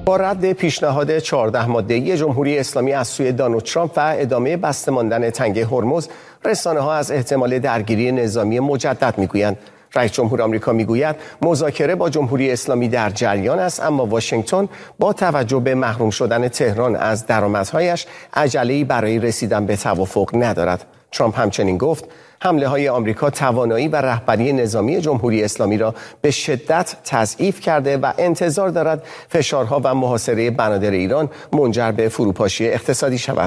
با رد پیشنهاد 14 ماده‌ای جمهوری اسلامی از سوی دونالد ترامپ و ادامه بسته ماندن تنگه هرمز، رسانه‌ها از احتمال درگیری نظامی مجدد می‌گویند. رئیس جمهور آمریکا می‌گوید مذاکره با جمهوری اسلامی در جریان است، اما واشنگتن با توجه به محروم شدن تهران از درآمدهایش عجله‌ای برای رسیدن به توافق ندارد. ترامپ همچنین گفت حمله‌های آمریکا توانایی و رهبری نظامی جمهوری اسلامی را به شدت تضعیف کرده و انتظار دارد فشارها و محاصره بنادر ایران منجر به فروپاشی اقتصادی شود.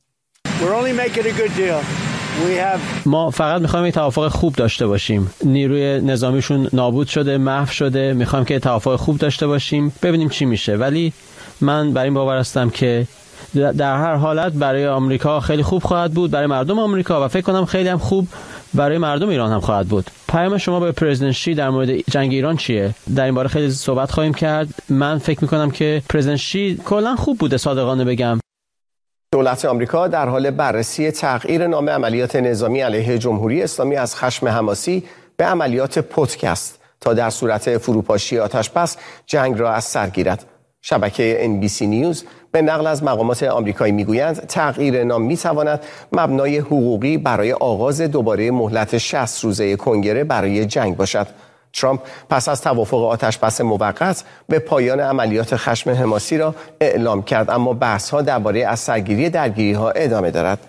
ما فقط میخوایم یک توافق خوب داشته باشیم. نیروی نظامیشون نابود شده، محو شده. میخوایم که توافق خوب داشته باشیم، ببینیم چی میشه. ولی من بر این باور هستم که در هر حالت برای آمریکا خیلی خوب خواهد بود، برای مردم آمریکا، و فکر کنم خیلی هم خوب برای مردم ایران هم خواهد بود. پیام شما به پرزیدنت شی در مورد جنگ ایران چیه؟ در این باره خیلی صحبت خواهیم کرد. من فکر میکنم که پرزیدنت شی کلا خوب بوده، صادقانه بگم. دولت آمریکا در حال بررسی تغییر نام عملیات نظامی علیه جمهوری اسلامی از خشم حماسی به عملیات پتک است تا در صورت فروپاشی آتش‌بس جنگ را از سر گیرد. شبکه NBC نیوز به نقل از مقامات آمریکایی میگویند تغییر نام میتواند مبنای حقوقی برای آغاز دوباره مهلت 60 روزه کنگره برای جنگ باشد. ترامپ پس از توافق آتش‌بس موقت به پایان عملیات خشم حماسی را اعلام کرد، اما بحث‌ها درباره از سرگیری درگیری‌ها ادامه دارد.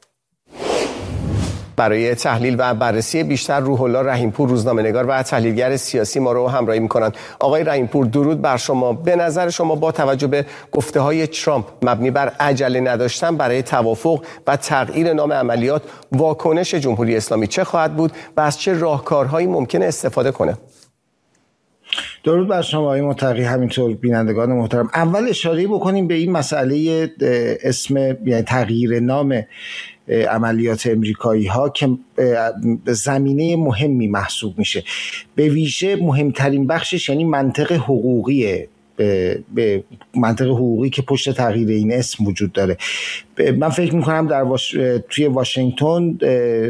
برای تحلیل و بررسی بیشتر روح الله رحیمپور، روزنامه‌نگار و تحلیلگر سیاسی، ما رو همراهی می‌کنند. آقای رحیمپور، درود بر شما. به نظر شما با توجه به گفته‌های ترامپ مبنی بر عجله نداشتن برای توافق و تغییر نام عملیات، واکنش جمهوری اسلامی چه خواهد بود و از چه راهکارهایی ممکنه استفاده کنه؟ درود بر شما آقای متقی، همینطور بینندگان محترم. اول اشاره بکنیم به این مسئله اسم، یعنی تغییر نام عملیات امریکایی ها که زمینه مهمی محسوب میشه. به ویژه مهمترین بخشش یعنی منطق حقوقیه، به منطق حقوقی که پشت تغییر این اسم وجود داره. من فکر میکنم توی واشنگتن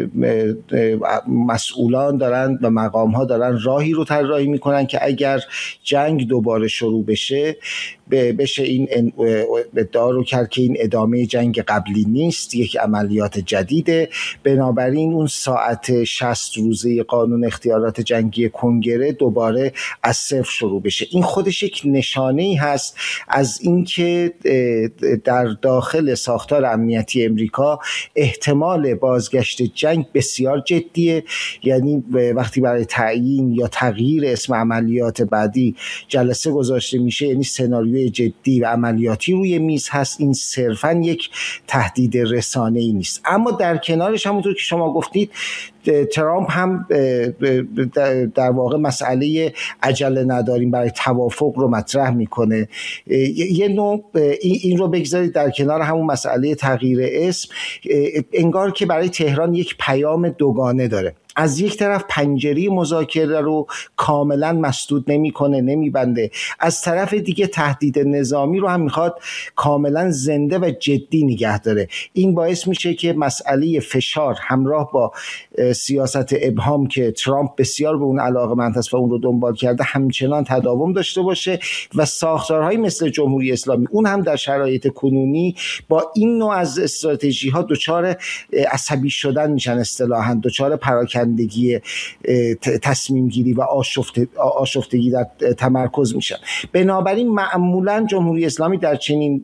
مسئولان دارن و مقام ها دارن راهی رو طراحی میکنن که اگر جنگ دوباره شروع بشه این ادعا رو کرد که این ادامه جنگ قبلی نیست، یک عملیات جدیده. بنابراین اون ساعت 60 روزه قانون اختیارات جنگی کنگره دوباره از صفر شروع بشه. این خودش یک نشانه‌ای هست از اینکه در داخل ساختار امنیتی امریکا احتمال بازگشت جنگ بسیار جدیه. یعنی وقتی برای تعیین یا تغییر اسم عملیات بعدی جلسه گذاشته میشه، یعنی سناریوی جدی و عملیاتی روی میز هست. این صرفاً یک تهدید رسانه‌ای نیست. اما در کنارش همونطور که شما گفتید، ترامپ هم در واقع مسئله عجله نداریم برای توافق رو مطرح میکنه. یه نوع این رو بگذارید در کنار همون مسئله تغییر اسم، انگار که برای تهران یک پیام دوگانه داره. از یک طرف پنجره مذاکره رو کاملا مسدود نمیکنه، نمیبنده. از طرف دیگه تهدید نظامی رو هم میخواد کاملا زنده و جدی نگه داره. این باعث میشه که مسئله فشار همراه با سیاست ابهام که ترامپ بسیار به اون علاقه‌مند است و اون رو دنبال کرده همچنان تداوم داشته باشه و ساختارهایی مثل جمهوری اسلامی اون هم در شرایط کنونی با این نوع از استراتژی ها دچار عصبی شدن میشن، اصطلاحاً دچار پراکندگی تصمیم گیری و آشفتگی در تمرکز میشن. بنابراین معمولاً جمهوری اسلامی در چنین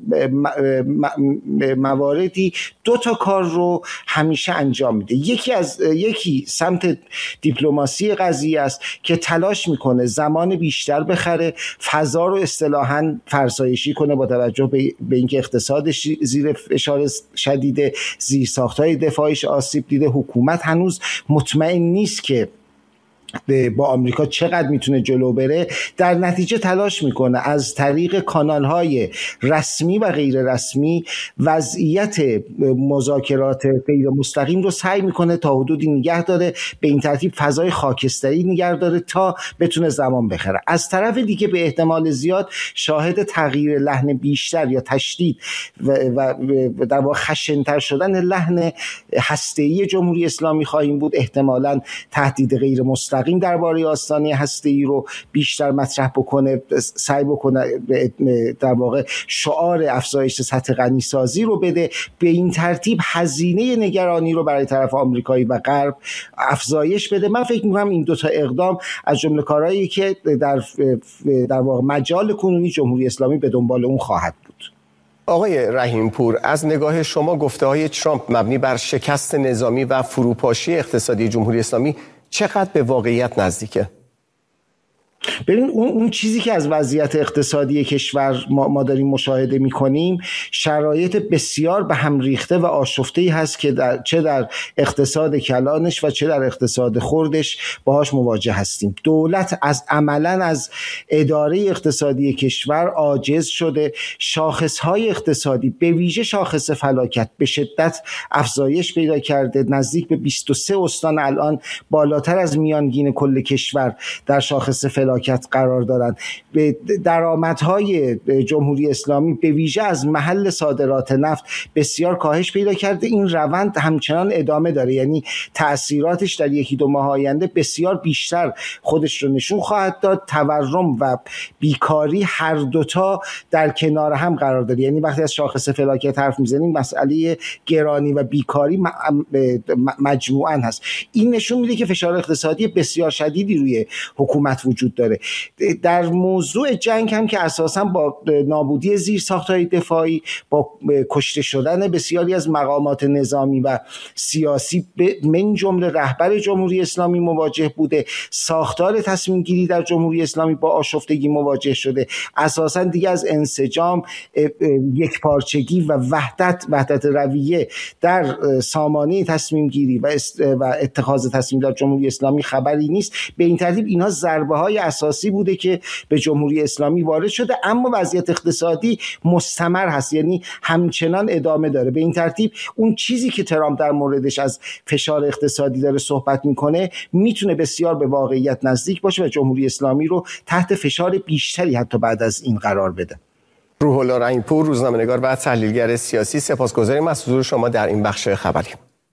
مواردی دو تا کار رو همیشه انجام میده. یکی سمت دیپلماسی قضیه است که تلاش میکنه زمان بیشتر بخره، فضا رو اصطلاحاً فرسایشی کنه با توجه به اینکه اقتصادش زیر فشار شدید، زیرساخت‌های دفاعیش آسیب دیده، حکومت هنوز مطمئن نیست که با آمریکا چقدر میتونه جلو بره. در نتیجه تلاش میکنه از طریق کانالهای رسمی و غیر رسمی وضعیت مذاکرات غیر مستقیم رو سعی میکنه تا حدودی نگه داره، به این ترتیب فضای خاکستری نگه داره تا بتونه زمان بخره. از طرف دیگه به احتمال زیاد شاهد تغییر لحن بیشتر یا تشدید و در واقع خشن‌تر شدن لحن هسته‌ای جمهوری اسلامی خواهیم بود. احتمالاً تهدید غیر مستقیم مستقیم درباره آستانه هسته‌ای رو بیشتر مطرح بکنه، سعی بکنه در واقع شعار افزایش سطح غنیسازی رو بده، به این ترتیب هزینه نگرانی رو برای طرف آمریکایی و غرب افزایش بده. من فکر می‌کنم این دو تا اقدام از جمله کارهایی که در واقع مجال کنونی جمهوری اسلامی به دنبال اون خواهد بود. آقای رحیم پور، از نگاه شما گفته‌های ترامپ مبنی بر شکست نظامی و فروپاشی اقتصادی جمهوری اسلامی چقدر به واقعیت نزدیکه؟ ببین اون چیزی که از وضعیت اقتصادی کشور ما داریم مشاهده می‌کنیم شرایط بسیار به هم ریخته و آشفته‌ای هست که چه در اقتصاد کلانش و چه در اقتصاد خردش باهاش مواجه هستیم. دولت عملاً از اداره اقتصادی کشور عاجز شده، شاخص‌های اقتصادی به ویژه شاخص فلاکت به شدت افزایش پیدا کرده، نزدیک به 23 استان الان بالاتر از میانگین کل کشور در شاخص فلاکت قرار دارند. به درآمدهای جمهوری اسلامی به ویژه از محل صادرات نفت بسیار کاهش پیدا کرده. این روند همچنان ادامه داره، یعنی تأثیراتش در یکی دو ماه آینده بسیار بیشتر خودش رو نشون خواهد داد. تورم و بیکاری هر دوتا در کنار هم قرار داره، یعنی وقتی از شاخص فلاکت حرف میزنیم مسئله گرانی و بیکاری مجموعاً هست. این نشون میده که فشار اقتصادی بسیار شدیدی روی حکومت وجود داره. در موضوع جنگ هم که اساساً با نابودی زیرساخت‌های دفاعی، با کشته شدن بسیاری از مقامات نظامی و سیاسی من جمله رهبر جمهوری اسلامی مواجه بوده، ساختار تصمیم گیری در جمهوری اسلامی با آشفتگی مواجه شده، اساساً دیگه از انسجام، یکپارچگی و وحدت رویه در سامانه تصمیم گیری و اتخاذ تصمیم در جمهوری اسلامی خبری نیست. به این ترتیب اینها ضربه‌های اساسی بوده که به جمهوری اسلامی وارد شده، اما وضعیت اقتصادی مستمر هست، یعنی همچنان ادامه داره. به این ترتیب اون چیزی که ترامپ در موردش از فشار اقتصادی داره صحبت میکنه میتونه بسیار به واقعیت نزدیک باشه و جمهوری اسلامی رو تحت فشار بیشتری حتی بعد از این قرار بده. روح الله رحیم پور، روزنامه‌نگار و تحلیلگر سیاسی، سپاسگزاریم از حضور شما در این بخش خبری.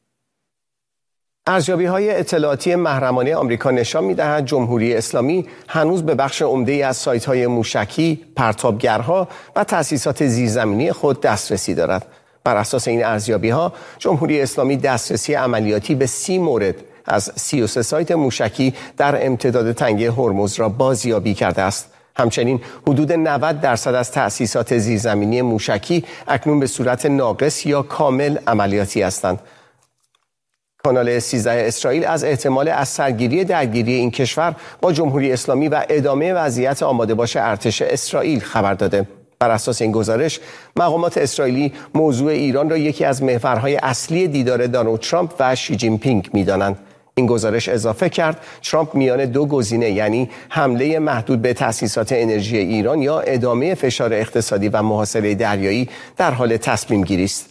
ارزیابی‌های اطلاعاتی محرمانه آمریکا نشان می‌دهد جمهوری اسلامی هنوز به بخش عمده‌ای از سایت‌های موشکی، پرتابگرها و تأسیسات زیرزمینی خود دسترسی دارد. بر اساس این ارزیابی‌ها، جمهوری اسلامی دسترسی عملیاتی به 30 مورد از 33 سایت موشکی در امتداد تنگه هرمز را بازیابی کرده است. همچنین حدود 90% از تأسیسات زیرزمینی موشکی اکنون به صورت ناقص یا کامل عملیاتی هستند. کانال 13 اسرائیل از احتمال از سرگیری درگیری این کشور با جمهوری اسلامی و ادامه وضعیت آماده باش ارتش اسرائیل خبر داده. بر اساس این گزارش، مقامات اسرائیلی موضوع ایران را یکی از محورهای اصلی دیدار دونالد ترامپ و شی جین پینگ می‌دانند. این گزارش اضافه کرد ترامپ میان دو گزینه، یعنی حمله محدود به تأسیسات انرژی ایران یا ادامه فشار اقتصادی و محاصره دریایی، در حال تصمیم گیری است.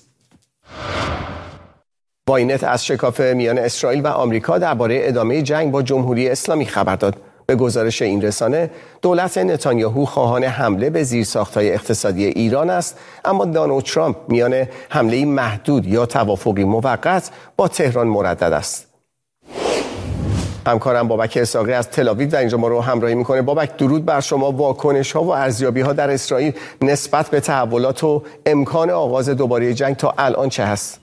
واینت از شکاف میان اسرائیل و آمریکا درباره ادامه جنگ با جمهوری اسلامی خبر داد. به گزارش این رسانه، دولت نتانیاهو خواهان حمله به زیرساخت‌های اقتصادی ایران است، اما دونالد ترامپ میان حمله محدود یا توافقی موقت با تهران مردد است. همکارم بابک اسحاقی از تل‌آویو در اینجا ما رو همراهی میکنه. بابک، درود بر شما. واکنش‌ها و ارزیابی‌ها در اسرائیل نسبت به تحولات و امکان آغاز دوباره جنگ تا الان چه هست؟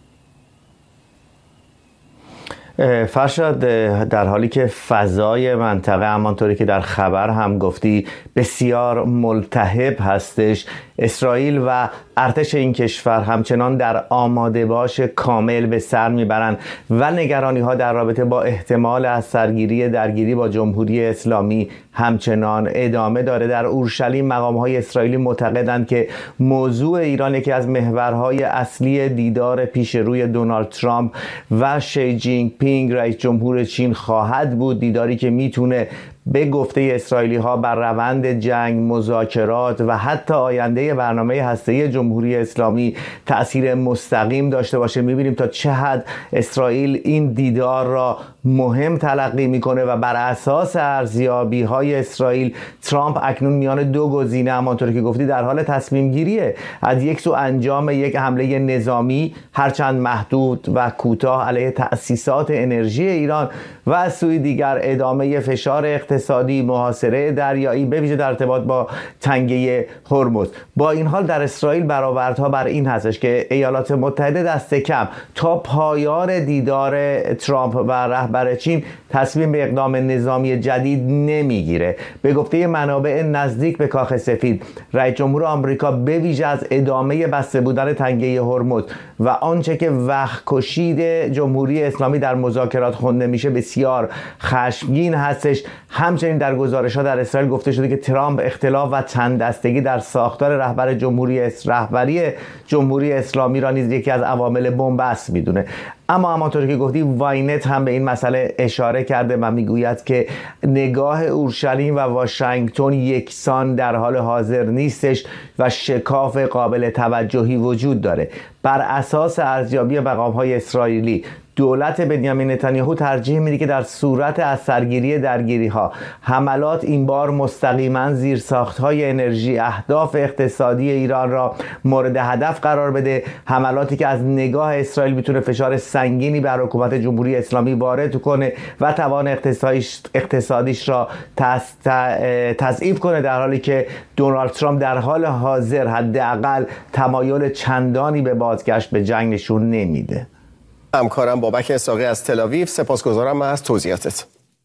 فرشاد، در حالی که فضای منطقه همانطوری که در خبر هم گفتی بسیار ملتهب هستش، اسرائیل و ارتش این کشور همچنان در آماده باش کامل به سر میبرند و نگرانی ها در رابطه با احتمال از درگیری با جمهوری اسلامی همچنان ادامه داره. در اورشلیم مقام های اسرائیلی معتقدند که موضوع ایران یکی از محورهای اصلی دیدار پیش روی دونالد ترامپ و شی جین پینگ رئیس جمهور چین خواهد بود، دیداری که میتونه به گفته اسرائیلی ها بر روند جنگ، مذاکرات و حتی آینده برنامه هسته‌ای جمهوری اسلامی تأثیر مستقیم داشته باشه. می‌بینیم تا چه حد اسرائیل این دیدار را مهم تلقی میکنه و بر اساس ارزیابی‌های اسرائیل ترامپ اکنون میان دو گزینه، همانطور که گفتی، در حال تصمیم گیریه. از یک سو انجام یک حمله نظامی هرچند محدود و کوتاه علیه تأسیسات انرژی ایران و از سوی دیگر ادامه فشار اقتصادی، محاصره دریایی به ویژه در ارتباط با تنگه هرمز. با این حال در اسرائیل برآوردها بر این هستش که ایالات متحده دست کم تا پایان دیدار ترامپ و رهبر چین تصمیم به اقدام نظامی جدید نمیگیره. به گفته منابع نزدیک به کاخ سفید، رئیس جمهور آمریکا به ویژه از ادامه بسته بودن تنگه هرمز و آنچه که وقت کشید جمهوری اسلامی در مذاکرات خوانده میشه بسیار خشمگین هستش. همچنین در گزارش‌ها در اسرائیل گفته شده که ترامپ اختلاف و چند دستگی در ساختار رهبری جمهوری اسلامی را نیز یکی از عوامل بن‌بست میدونه. اما همانطور که گفتی واینت هم به این مسئله اشاره کرده و میگوید که نگاه اورشلیم و واشنگتن یکسان در حال حاضر نیستش و شکاف قابل توجهی وجود داره. بر اساس ارزیابی مقام‌های اسرائیلی، دولت بنیامین نتانیاهو ترجیح میده که در صورت از سرگیری درگیری‌ها حملات این بار مستقیما زیر ساخت‌های انرژی، اهداف اقتصادی ایران را مورد هدف قرار بده، حملاتی که از نگاه اسرائیل میتونه فشار سنگینی بر حکومت جمهوری اسلامی وارد کنه و توان اقتصادیش را تضعیف کنه، در حالی که دونالد ترامپ در حال حاضر حداقل تمایل چندانی به بازگشت به جنگ نشون نمیده. همکارم بابک اسحاقی از تل‌آویو، سپاسگزارم از توضیحاتت.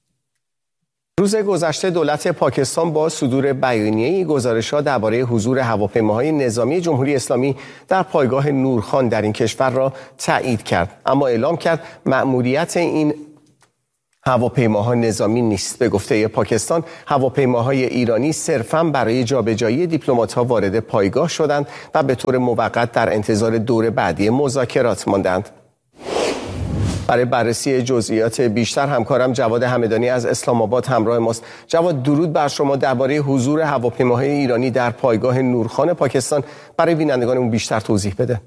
روز گذشته دولت پاکستان با صدور بیانیه‌ای گزارش‌ها درباره حضور هواپیماهای نظامی جمهوری اسلامی در پایگاه نورخان در این کشور را تایید کرد، اما اعلام کرد مأموریت این هواپیماها نظامی نیست. به گفته پاکستان، هواپیماهای ایرانی صرفاً برای جابجایی دیپلمات‌ها وارد پایگاه شدند و به طور موقت در انتظار دور بعدی مذاکرات ماندند. برای بررسی جزئیات بیشتر همکارم جواد همدانی از اسلام آباد همراه ماست. جواد، درود بر شما. درباره حضور هواپیماهای ایرانی در پایگاه نورخان پاکستان برای بینندگانمون بیشتر توضیح بده.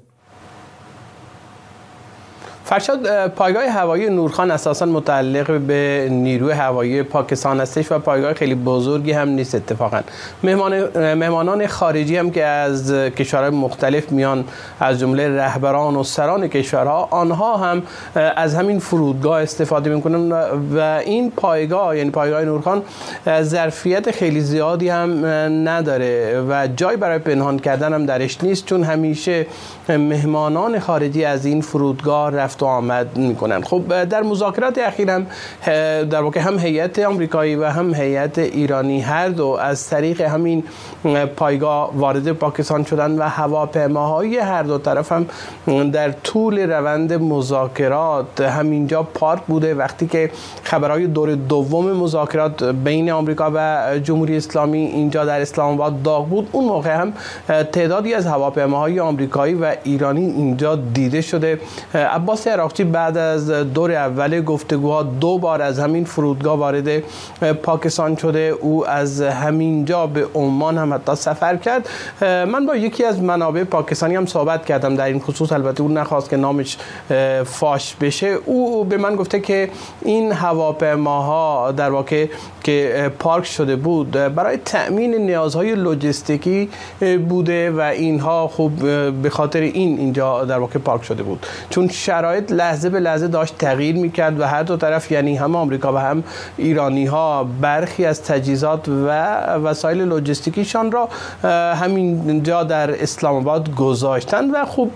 فرشاد، پایگاه هوایی نورخان اساساً متعلق به نیروی هوایی پاکستان هستش و پایگاه خیلی بزرگی هم نیست. اتفاقاً مهمانان خارجی هم که از کشورهای مختلف میان، از جمله رهبران و سران کشورها، آنها هم از همین فرودگاه استفاده میکنن و این پایگاه، یعنی پایگاه نورخان، ظرفیت خیلی زیادی هم نداره و جای برای پنهان کردن هم درش نیست، چون همیشه مهمانان خارجی از این فرودگاه رفت و آمد میکنن. خب در مذاکرات اخیر هم در واقع هم هیئت آمریکایی و هم هیئت ایرانی هر دو از طریق همین پایگاه وارد پاکستان شدن و هواپیماهای هر دو طرف هم در طول روند مذاکرات همینجا پارک بوده. وقتی که خبرهای دور دوم مذاکرات بین آمریکا و جمهوری اسلامی اینجا در اسلام آباد داغ بود، اون موقع هم تعدادی از هواپیماهای آمریکایی و ایرانی اینجا دیده شده. عباس عراقچی بعد از دور اول گفتگوها 2 بار از همین فرودگاه وارد پاکستان شده. او از همینجا به عمان هم حتی سفر کرد. من با یکی از منابع پاکستانی هم صحبت کردم در این خصوص، البته اون نخواست که نامش فاش بشه. او به من گفته که این هواپیماها در واقع که پارک شده بود برای تأمین نیازهای لوجستیکی بوده و اینها خوب به خاطر اینجا در واقع پارک شده بود، چون شرایط لحظه به لحظه داشت تغییر میکرد و هر دو طرف، یعنی هم آمریکا و هم ایرانی ها، برخی از تجهیزات و وسایل لوجستیکیشان را همینجا در اسلام آباد گذاشتند و خوب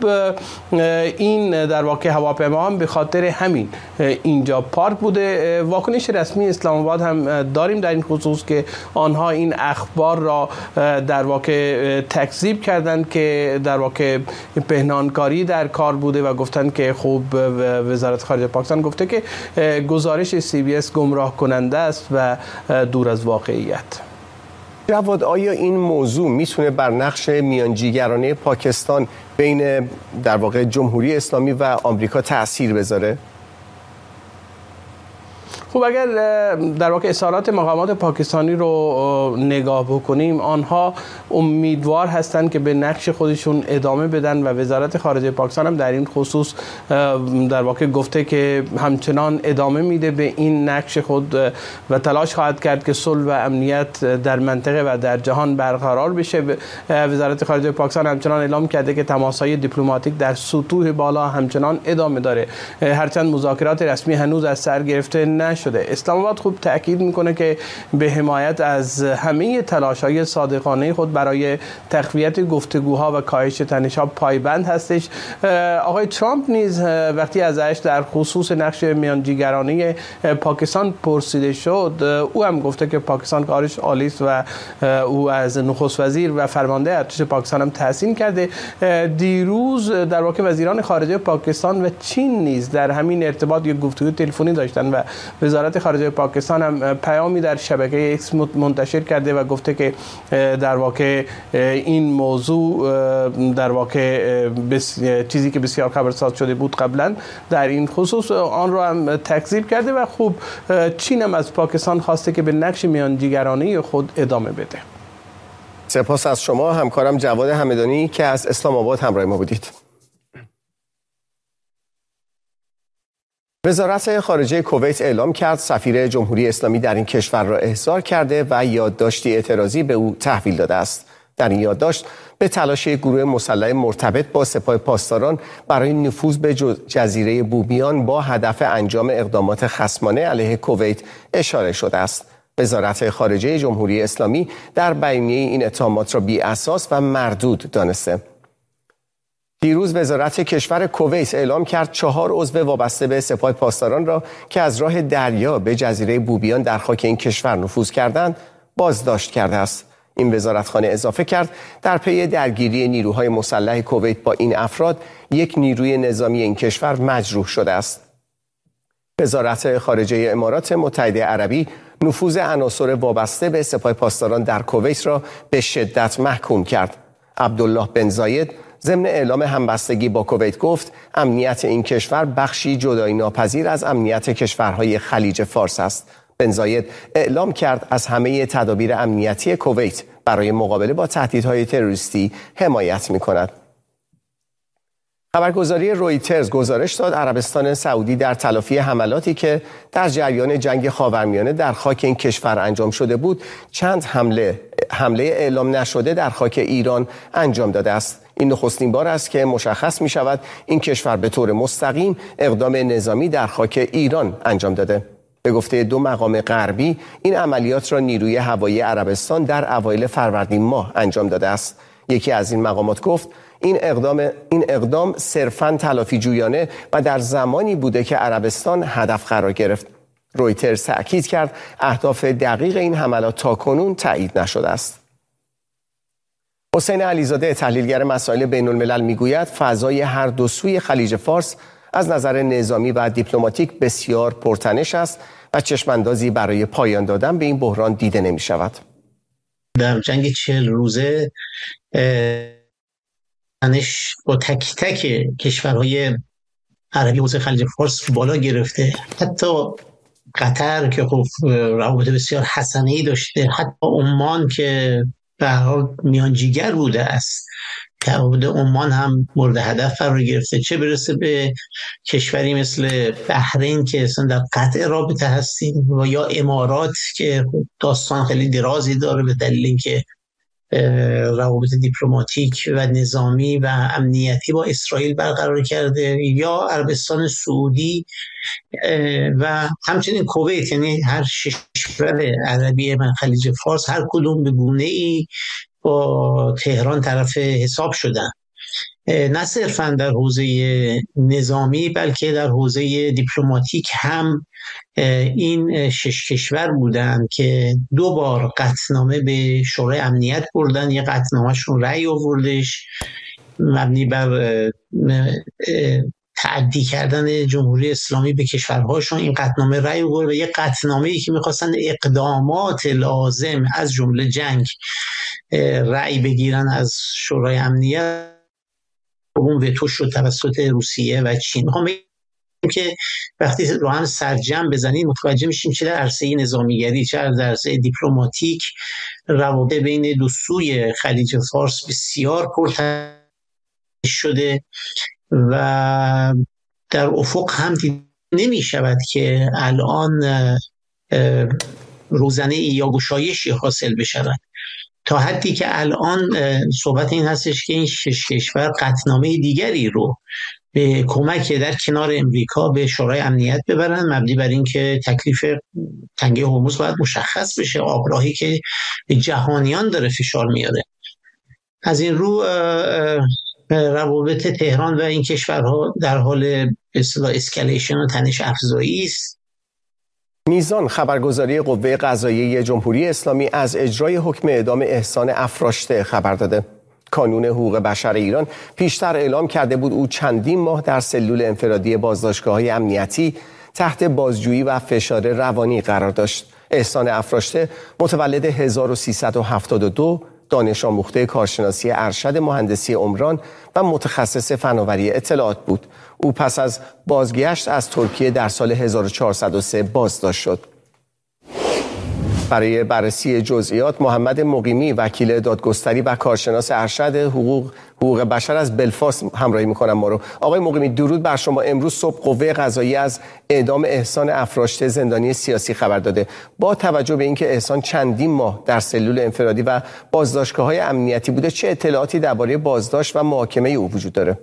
این در واقع هواپیما هم به خاطر همین اینجا پارک بوده. واکنش رسمی اسلام آباد هم داریم در این خصوص که آنها این اخبار را در واقع تکذیب کردند که در واقع پنهانکاری در کار بوده و گفتند که خوب وزارت خارجه پاکستان گفته که گزارش CBS گمراه کننده است و دور از واقعیت. جواد، آیا این موضوع میتونه بر نقش میانجیگرانه پاکستان بین در واقع جمهوری اسلامی و آمریکا تأثیر بذاره؟ خب اگر در واقع اظهارات مقامات پاکستانی رو نگاه بکنیم، آنها امیدوار هستند که به نقش خودشون ادامه بدن و وزارت خارجه پاکستان هم در این خصوص در واقع گفته که همچنان ادامه میده به این نقش خود و تلاش خواهد کرد که صلح و امنیت در منطقه و در جهان برقرار بشه. وزارت خارجه پاکستان همچنان اعلام کرده که تماس‌های دیپلماتیک در سطوح بالا همچنان ادامه داره، هرچند مذاکرات رسمی هنوز از سر گرفته نشده. اسلام آباد خوب تاکید میکنه که به حمایت از همه تلاش‌های صادقانه خود برای تقویت گفتگوها و کاهش تنش‌ها پایبند هستش. آقای ترامپ نیز وقتی ازش در خصوص نقش میانجیگرانه پاکستان پرسیده شد، او هم گفته که پاکستان کارش عالی است و او از نخست وزیر و فرمانده ارتش پاکستان هم تحسین کرده. دیروز در واقع وزیران خارجه پاکستان و چین نیز در همین ارتباط یک گفتگو تلفنی داشتن و وزارت خارجه پاکستان هم پیامی در شبکه ایکس منتشر کرده و گفته که در واقع این موضوع در واقع چیزی که بسیار خبرساز شده بود قبلا در این خصوص آن را هم تکذیب کرده و خوب چین هم از پاکستان خواسته که به نقش میانجیگرانه خود ادامه بده. سپاس از شما همکارم جواد همدانی که از اسلام آباد همراه ما بودید. وزارت خارجه کویت اعلام کرد سفیر جمهوری اسلامی در این کشور را احضار کرده و یادداشتی اعتراضی به او تحویل داده است. در این یادداشت به تلاش گروه مسلح مرتبط با سپاه پاسداران برای نفوذ به جزیره بومیان با هدف انجام اقدامات خصمانه علیه کویت اشاره شده است. وزارت خارجه جمهوری اسلامی در بیانیه این اتهامات را بی اساس و مردود دانسته. دیروز وزارت کشور کویت اعلام کرد 4 عضو وابسته به سپاه پاسداران را که از راه دریا به جزیره بومیان در خاک این کشور نفوذ کردند بازداشت کرده است. این وزارتخانه اضافه کرد در پی درگیری نیروهای مسلح کویت با این افراد یک نیروی نظامی این کشور مجروح شده است. وزارت خارجه امارات متحده عربی نفوذ عناصر وابسته به سپاه پاسداران در کویت را به شدت محکوم کرد. عبدالله بن زاید ضمن اعلام همبستگی با کویت گفت امنیت این کشور بخشی جدایی ناپذیر از امنیت کشورهای خلیج فارس است. بن زاید اعلام کرد از همه تدابیر امنیتی کویت برای مقابله با تهدیدهای تروریستی حمایت می‌کند. خبرگزاری رویترز گزارش داد عربستان سعودی در تلافی حملاتی که در جریان جنگ خاورمیانه در خاک این کشور انجام شده بود، چند حمله اعلام نشده در خاک ایران انجام داده است. این نخستین بار است که مشخص می شود این کشور به طور مستقیم اقدام نظامی در خاک ایران انجام داده. به گفته 2 مقام غربی این عملیات را نیروی هوایی عربستان در اوایل فروردین ماه انجام داده است. یکی از این مقامات گفت این اقدام صرفاً تلافی جویانه و در زمانی بوده که عربستان هدف قرار گرفت. رویترز تأکید کرد اهداف دقیق این حملات تاکنون تایید نشده است. حسین علیزاده تحلیلگر مسائل بین الملل میگوید فضای هر دو سوی خلیج فارس از نظر نظامی و دیپلماتیک بسیار پرتنش است و چشماندازی برای پایان دادن به این بحران دیده نمی شود. در جنگ 40 روزه تنش با تک تک کشورهای عربی حوزه خلیج فارس بالا گرفته. حتی قطر که خب روابط بسیار حسنه‌ای داشته، حتی عمان که به هر حال میانجیگر بوده است، تعهد عمان هم مورد هدف قرار گرفته، چه برسه به کشوری مثل بحرین که اصلا در قطع رابطه هستیم و یا امارات که داستان خیلی درازی داره به دلیل اینکه روابط دیپلماتیک و نظامی و امنیتی با اسرائیل برقرار کرده، یا عربستان سعودی و همچنین کویت. یعنی هر 6 کشور عربی من خلیج فارس هر کدوم به گونه‌ای با تهران طرف حساب شدن، نه صرفا در حوزه نظامی بلکه در حوزه دیپلماتیک هم. این 6 کشور بودن که 2 بار قطعنامه به شورای امنیت بردن. یه قطعنامه‌شون رأی آوردش مبنی بر تعدی کردن جمهوری اسلامی به کشورهاشون، این قطعنامه رأی آورد، و یه قطعنامه‌ای که می‌خواستن اقدامات لازم از جمله جنگ رأی بگیرن از شورای امنیت، اون وتو شد توسط روسیه و چین. میخوام که وقتی رو هم سرجم بزنید متوجه میشیم چه در عرصه نظامیگری چه در عرصه دیپلماتیک روابط بین دو سوی خلیج فارس بسیار پرطرح شده و در افق هم نمی شود که الان روزنه یا گشایشی حاصل بشود، تا حدی که الان صحبت این هستش که این 6 کشور قطعنامه دیگری رو به کمک در کنار امریکا به شورای امنیت ببرن، مبنی بر این که تکلیف تنگه هرمز باید مشخص بشه، آبراهی که جهانیان داره فشار میاره. از این رو روابط تهران و این کشورها در حال به اصطلاح اسکالیشن و تنش افزایی است. میزان خبرگزاری قوه قضاییه جمهوری اسلامی از اجرای حکم اعدام احسان افراشته خبر داده. کانون حقوق بشر ایران پیشتر اعلام کرده بود او چندین ماه در سلول انفرادی بازداشتگاه‌های امنیتی تحت بازجویی و فشار روانی قرار داشت. احسان افراشته متولد 1372، دانش آموخته کارشناسی ارشد مهندسی عمران و متخصص فناوری اطلاعات بود. او پس از بازگشت از ترکیه در سال 1403 بازداشت شد. برای بررسی جزئیات محمد مقیمی وکیل دادگستری و کارشناس ارشد حقوق بشر از بلفاست همراهی می‌کنم ما رو. آقای مقیمی درود بر شما. امروز صبح قوه قضاییه از اعدام احسان افراشته زندانی سیاسی خبر داده. با توجه به اینکه احسان چندین ماه در سلول انفرادی و بازداشتگاه‌های امنیتی بوده، چه اطلاعاتی درباره بازداشت و محاکمه او وجود داره؟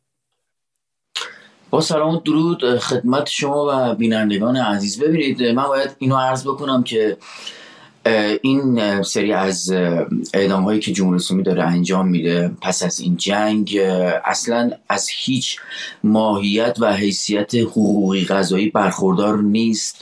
با سلام و درود خدمت شما و بینندگان عزیز. ببینید، من باید اینو عرض بکنم که این سری از اعدام هایی که جمهوری اسلامی داره انجام میده پس از این جنگ اصلا از هیچ ماهیت و حیثیت حقوقی قضایی برخوردار نیست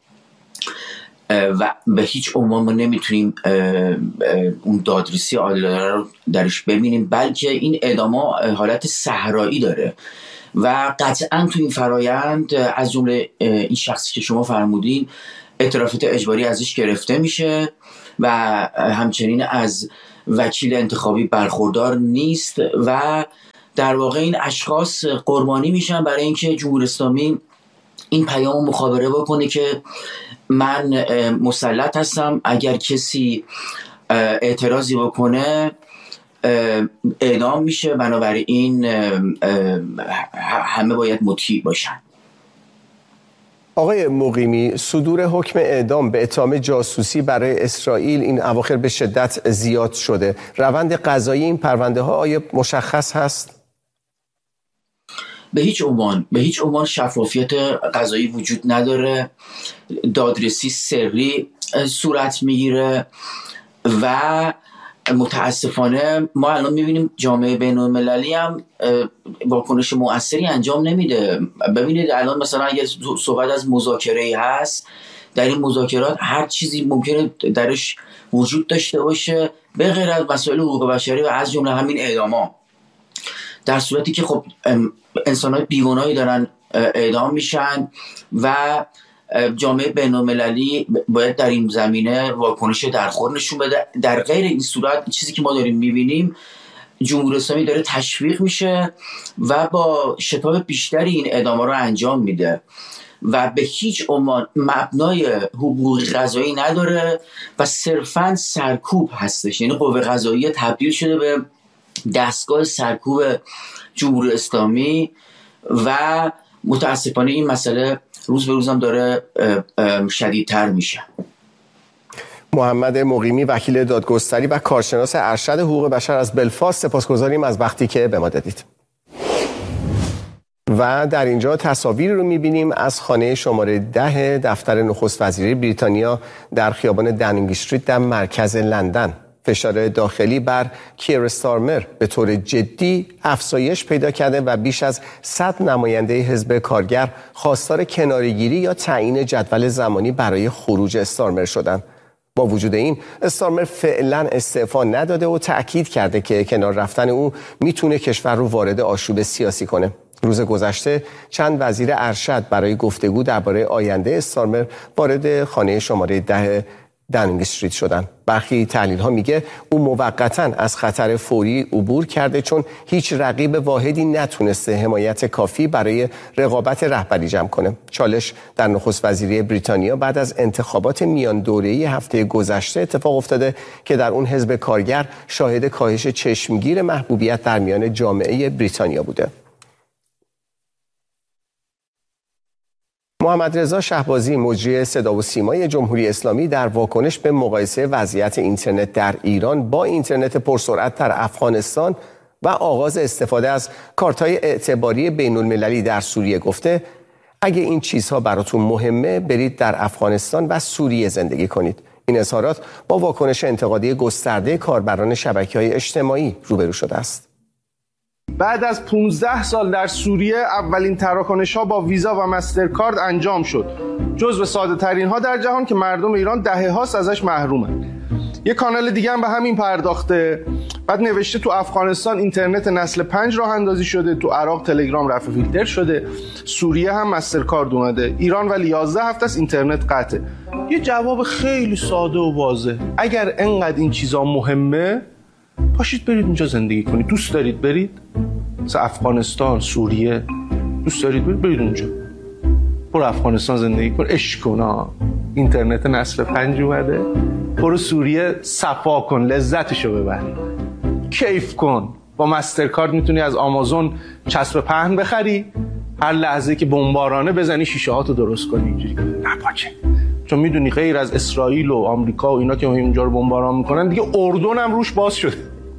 و به هیچ عنوان ما نمیتونیم اون دادرسی عادلانه رو درش ببینیم، بلکه این اعدام ها حالت صحرایی داره و قطعا تو این فرایند از جمله این شخصی که شما فرمودین اعترافات اجباری ازش گرفته میشه و همچنین از وکیل انتخابی برخوردار نیست و در واقع این اشخاص قربانی میشن برای اینکه جمهوری اسلامی این پیامو مخابره بکنه که من مسلط هستم، اگر کسی اعتراضی بکنه اعدام میشه، بنابراین همه باید مطیع باشن. آقای مقیمی، صدور حکم اعدام به اتهام جاسوسی برای اسرائیل این اواخر به شدت زیاد شده. روند قضایی این پرونده ها آیا مشخص هست؟ به هیچ عنوان شفافیت قضایی وجود نداره. دادرسی سری صورت میگیره و متاسفانه ما الان میبینیم جامعه بین‌المللی هم واکنش مؤثری انجام نمیده. ببینید الان مثلا اگر صحبت از مذاکره هست، در این مذاکرات هر چیزی ممکنه درش وجود داشته باشه به غیر از مسائل حقوق بشری و از جمله همین اعدام‌ها، در صورتی که خب انسان‌های بیگناهی دارن اعدام میشن و جامعه بین‌المللی باید در این زمینه واکنش درخور نشون بده. در غیر این صورت چیزی که ما داریم میبینیم، جمهوری اسلامی داره تشویق میشه و با شتاب بیشتری این اعدام‌ها رو انجام میده و به هیچ عنوان مبنای حقوقی قضایی نداره و صرفاً سرکوب هستش. یعنی قوه قضاییه تبدیل شده به دستگاه سرکوب جمهوری اسلامی و متاسفانه این مسئله روز به روز هم داره شدیدتر میشه. محمد مقیمی وکیل دادگستری و کارشناس ارشد حقوق بشر از بلفاست، سپاسگزاریم از وقتی که به ما دادید. و در اینجا تصاویر رو می‌بینیم از خانه شماره 10 دفتر نخست وزیری بریتانیا در خیابان داونینگ استریت در مرکز لندن. فشار داخلی بر کیر استارمر به طور جدی افزایش پیدا کرده و بیش از 100 نماینده حزب کارگر خواستار کناره‌گیری یا تعیین جدول زمانی برای خروج استارمر شدند. با وجود این، استارمر فعلا استعفا نداده و تأکید کرده که کنار رفتن او میتونه کشور رو وارد آشوب سیاسی کنه. روز گذشته چند وزیر ارشد برای گفتگو درباره آینده استارمر وارد خانه شماره 10 داونینگ استریت شدن. برخی تحلیل ها میگه او موقتاً از خطر فوری عبور کرده، چون هیچ رقیب واحدی نتونسته حمایت کافی برای رقابت رهبری جمع کنه. چالش در نخست وزیری بریتانیا بعد از انتخابات میان دوره‌ای هفته گذشته اتفاق افتاده که در اون حزب کارگر شاهد کاهش چشمگیر محبوبیت در میان جامعه بریتانیا بوده. محمد رضا شهبازی، مجری صدا و سیمای جمهوری اسلامی، در واکنش به مقایسه وضعیت اینترنت در ایران با اینترنت پرسرعت در افغانستان و آغاز استفاده از کارت‌های اعتباری بین‌المللی در سوریه گفته: اگه این چیزها براتون مهمه، برید در افغانستان و سوریه زندگی کنید. این اظهارات با واکنش انتقادی گسترده کاربران شبکه‌های اجتماعی روبرو شده است. بعد از 15 سال در سوریه اولین تراکنش‌ها با ویزا و مسترکارد انجام شد. جزو ساده‌ترین ها در جهان که مردم ایران دهه‌هاست ازش محرومن. یه کانال دیگه هم به همین پرداخته. بعد نوشته تو افغانستان اینترنت نسل 5 راه اندازی شده، تو عراق تلگرام رفع فیلتر شده، سوریه هم مسترکارد اومده، ایران ولی 11 هفته است اینترنت قطعه. یه جواب خیلی ساده و واضح. اگر انقدر این چیزا مهمه، پاشید برید اونجا زندگی کنید. دوست دارید برید؟ مثلا افغانستان، سوریه، دوست دارید برید اونجا. برو افغانستان زندگی کن، عشق کن. اینترنت نسل 5 اومده. برو سوریه صفا کن، لذتشو ببر، کیف کن. با مسترکارد میتونی از آمازون چسب پهن بخری، هر لحظه که بمبارانه بزنی شیشه هاتو درست کنی، اینجوری نپاچه. چون میدونی غیر از اسرائیل و آمریکا و اینا که اونجا رو بمباران میکنن، دیگه اردن هم روش باز شده.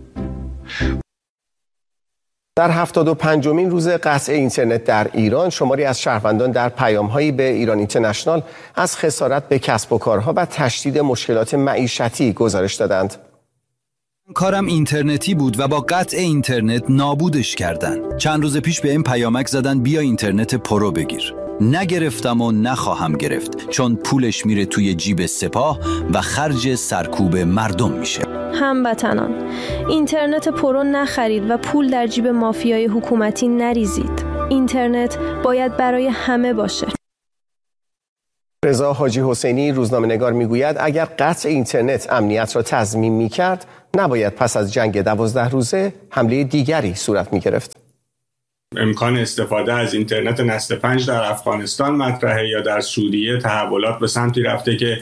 در 75مین روز قطع اینترنت در ایران، شماری از شهروندان در پیام‌هایی به ایران اینترنشنال از خسارت به کسب و کارها و تشدید مشکلات معیشتی گزارش دادند. کارم اینترنتی بود و با قطع اینترنت نابودش کردن. چند روز پیش به این پیامک زدن بیا اینترنت پرو بگیر. نگرفتم و نخواهم گرفت، چون پولش میره توی جیب سپاه و خرج سرکوب مردم میشه. هموطنان، اینترنت پرو نخرید و پول در جیب مافیای حکومتی نریزید. اینترنت باید برای همه باشه. رضا حاجی حسینی، روزنامه‌نگار، میگوید اگر قطع اینترنت امنیت را تضمین میکرد، نباید پس از جنگ 12 روزه حمله دیگری صورت میگرفت. امکان استفاده از اینترنت نسل 5 در افغانستان مطرحه یا در سوریه تحولات به سمتی رفته که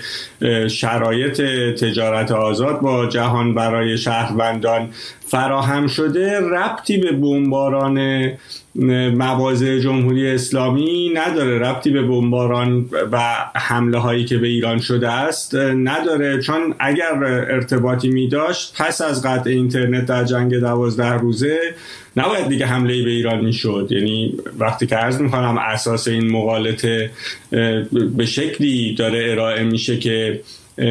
شرایط تجارت آزاد با جهان برای شهروندان فراهم شده، ربطی به بمباران مواضع جمهوری اسلامی نداره، ربطی به بمباران و حمله هایی که به ایران شده است نداره، چون اگر ارتباطی می داشت پس از قطع اینترنت در جنگ 12 روزه نباید دیگه حمله به ایران می شد. یعنی وقتی که عرض می کنم اساس این مقالطه به شکلی داره ارائه میشه که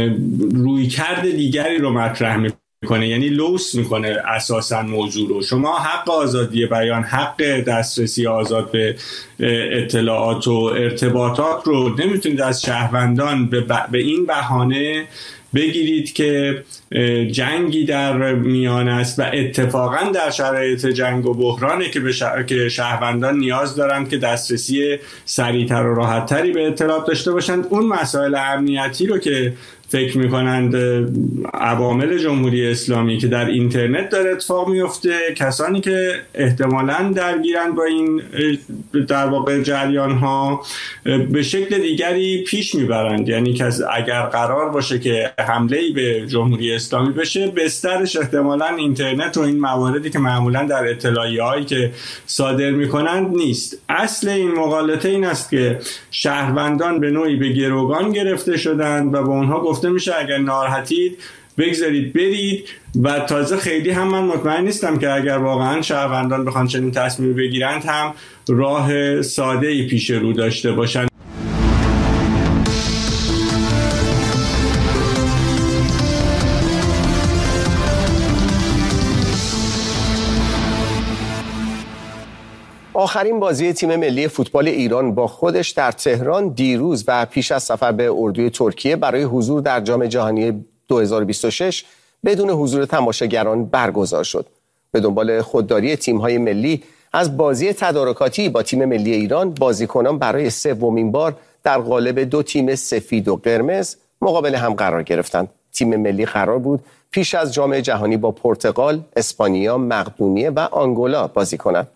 رویکرد دیگری رو مطرح میکنه، یعنی لوس میکنه اساسا موضوع رو. شما حق آزادی بیان، حق دسترسی آزاد به اطلاعات و ارتباطات رو نمیتونید از شهروندان به این بهانه بگیرید که جنگی در میان است و اتفاقا در شرایط جنگ و بحرانه که شهروندان نیاز دارند که دسترسی سریعتر و راحتتری به اطلاعات داشته باشند. اون مسائل امنیتی رو که فکر میکنند عوامل جمهوری اسلامی که در اینترنت داره اتفاق میفته، کسانی که احتمالاً درگیرند با این در واقع جریان ها به شکل دیگری پیش میبرند. یعنی که اگر قرار باشه که حمله‌ای به جمهوری اسلامی بشه، بسترش احتمالاً اینترنت و این مواردی که معمولاً در اطلاعیه‌هایی که صادر میکنند نیست. اصل این مقالطه این است که شهروندان به نوعی به گروگان گرفته شدند و به اونها گفته میشه اگر ناراحتید بگذارید برید. و تازه خیلی هم من مطمئن نیستم که اگر واقعا شهروندان بخوان چنین تصمیم بگیرند هم راه ساده‌ای پیش رو داشته باشند. آخرین بازی تیم ملی فوتبال ایران با خودش در تهران دیروز و پیش از سفر به اردوی ترکیه برای حضور در جام جهانی 2026 بدون حضور تماشاگران برگزار شد. به دنبال خودداری تیم‌های ملی از بازی تدارکاتی با تیم ملی ایران، بازیکنان برای سومین بار در قالب دو تیم سفید و قرمز مقابل هم قرار گرفتند. تیم ملی قرار بود پیش از جام جهانی با پرتغال، اسپانیا، مقدونیه و آنگولا بازی کند.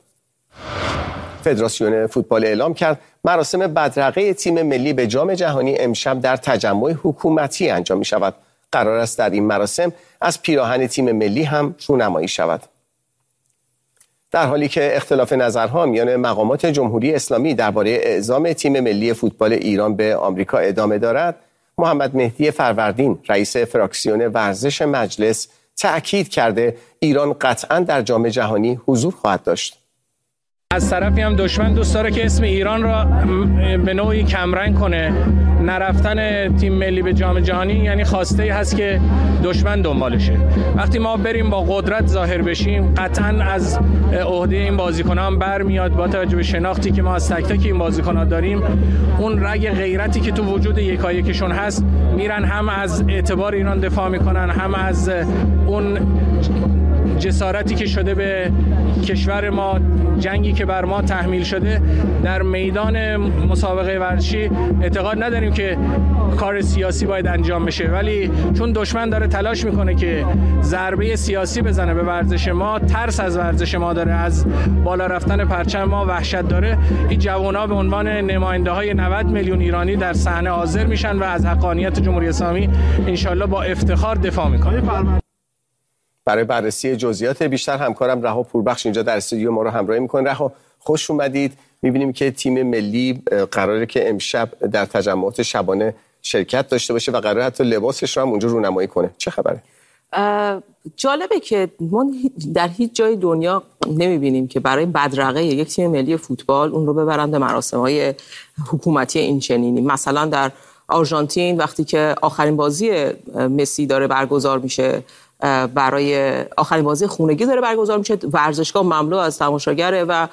فدراسیون فوتبال اعلام کرد مراسم بدرقه تیم ملی به جام جهانی امشب در تجمع حکومتی انجام می شود. قرار است در این مراسم از پیراهن تیم ملی هم رونمایی شود. در حالی که اختلاف نظرها میان مقامات جمهوری اسلامی درباره اعزام تیم ملی فوتبال ایران به آمریکا ادامه دارد، محمد مهدی فروردین رئیس فراکسیون ورزش مجلس تأکید کرده ایران قطعاً در جام جهانی حضور خواهد داشت. از طرفی هم دشمن دوست داره که اسم ایران را به نوعی کمرنگ کنه. نرفتن تیم ملی به جام جهانی یعنی خواسته هست که دشمن دنبالشه. وقتی ما بریم با قدرت ظاهر بشیم، قطعاً از عهده این بازیکنان برمیاد. با توجه به شناختی که ما از تک تک این بازیکنان داریم، اون رگ غیرتی که تو وجود یکایکشون هست، میرن هم از اعتبار ایران دفاع میکنن، هم از اون جسارتی که شده به کشور ما، جنگی که بر ما تحمیل شده. در میدان مسابقه ورزشی اعتقاد نداریم که کار سیاسی باید انجام بشه، ولی چون دشمن داره تلاش میکنه که ضربه سیاسی بزنه به ورزش ما، ترس از ورزش ما داره، از بالا رفتن پرچم ما وحشت داره، این جوان‌ها به عنوان نماینده‌های 90 میلیون ایرانی در صحنه حاضر میشن و از حقانیت جمهوری اسلامی انشالله با افتخار دفاع میکنن. برای بررسی جزئیات بیشتر همکارم رها پوربخش اینجا در استودیو ما رو همراهی میکنه. رها، خوش اومدید. میبینیم که تیم ملی قراره که امشب در تجمعات شبانه شرکت داشته باشه و قراره حتی لباسش رو هم اونجا رونمایی کنه. چه خبره؟ جالبه که ما در هیچ جای دنیا نمیبینیم که برای بدرقه یک تیم ملی فوتبال اون رو ببرند به مراسم‌های حکومتی این چنینی. مثلا در آرژانتین وقتی که آخرین بازی مسی داره برگزار میشه، برای آخرین بازی خونگی داره برگزار میشه، ورزشگاه مملو از تماشاگره و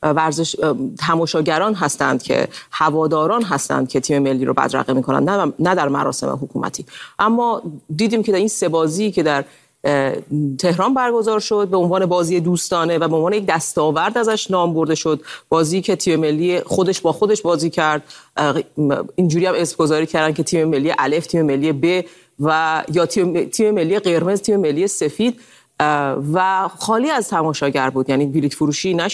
تماشاگران هستند که هواداران هستند که تیم ملی رو بدرقه میکنن، نه در مراسم حکومتی. اما دیدیم که در این 3 بازی که در تهران برگزار شد به عنوان بازی دوستانه و به عنوان یک دستاورد ازش نام برده شد، بازی که تیم ملی خودش با خودش بازی کرد، اینجوری هم اسم گذاری کردن که تیم ملی الف، تیم ملی ب و یا تیم ملی قرمز، تیم ملی سفید، و خالی از تماشاگر بود، یعنی بلیط فروشی نشد.